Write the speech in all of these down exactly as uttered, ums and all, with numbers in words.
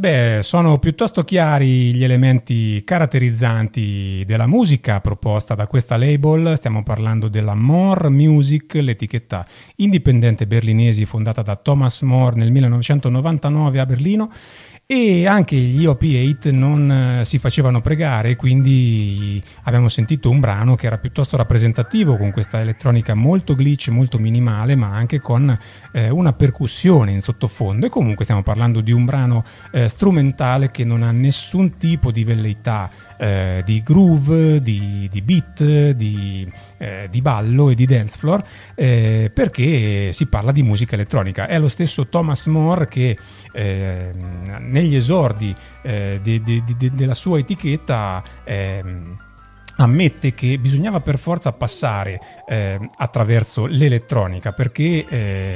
Beh, sono piuttosto chiari gli elementi caratterizzanti della musica proposta da questa label. Stiamo parlando della More Music, l'etichetta indipendente berlinese fondata da Thomas More nel millenovecentonovantanove a Berlino, e anche gli O P otto non eh, si facevano pregare, quindi abbiamo sentito un brano che era piuttosto rappresentativo, con questa elettronica molto glitch, molto minimale, ma anche con eh, una percussione in sottofondo. E comunque stiamo parlando di un brano eh, strumentale che non ha nessun tipo di velleità eh, di groove, di, di beat, di, eh, di ballo e di dance floor, eh, perché si parla di musica elettronica. È lo stesso Thomas More che eh, negli esordi eh, de, de, de, della sua etichetta eh, ammette che bisognava per forza passare eh, attraverso l'elettronica, perché eh,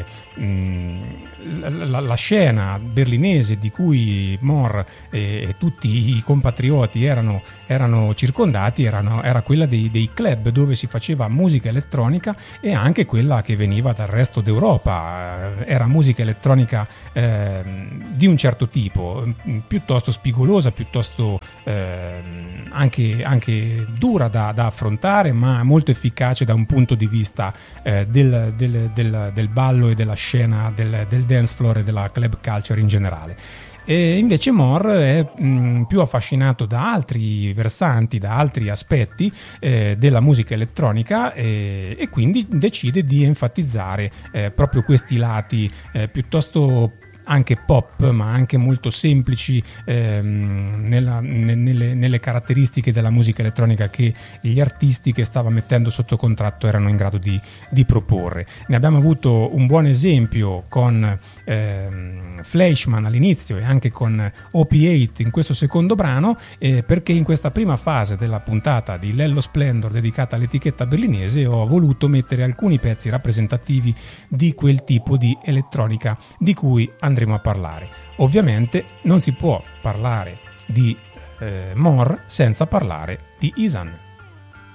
mh, la, la scena berlinese di cui More e, e tutti i compatrioti erano, erano circondati erano, era quella dei, dei club dove si faceva musica elettronica, e anche quella che veniva dal resto d'Europa. Era musica elettronica eh, di un certo tipo, piuttosto spigolosa, piuttosto eh, anche, anche dura da, da affrontare, ma molto efficace da un punto di vista eh, del, del, del, del ballo e della scena del, del dance floor e della club culture in generale. E invece More è mh, più affascinato da altri versanti, da altri aspetti eh, della musica elettronica, e, e quindi decide di enfatizzare eh, proprio questi lati eh, piuttosto anche pop, ma anche molto semplici ehm, nella, ne, nelle, nelle caratteristiche della musica elettronica che gli artisti che stava mettendo sotto contratto erano in grado di, di proporre. Ne abbiamo avuto un buon esempio con ehm, Fleischmann all'inizio, e anche con O P otto in questo secondo brano, eh, perché in questa prima fase della puntata di Lello Splendor dedicata all'etichetta berlinese ho voluto mettere alcuni pezzi rappresentativi di quel tipo di elettronica di cui andremo a parlare. Ovviamente non si può parlare di eh, More senza parlare di Ihsahn.